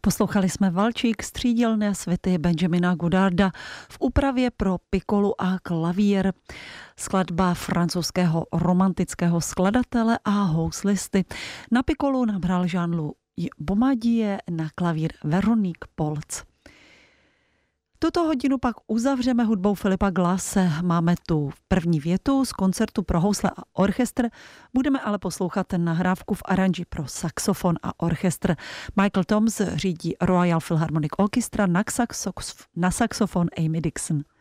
Poslouchali jsme Valčík střídilné svity Benjamina Godarda v úpravě pro pikolu a klavír. Skladba francouzského romantického skladatele a houslisty. Na pikolu nabral Jean-Louis Bombardier, na klavír Veronique Polc. Tuto hodinu pak uzavřeme hudbou Philipa Glase. Máme tu první větu z koncertu pro housle a orchestr. Budeme ale poslouchat nahrávku v aranži pro saxofon a orchestr. Michael Toms řídí Royal Philharmonic Orchestra, na saxofon Amy Dixon.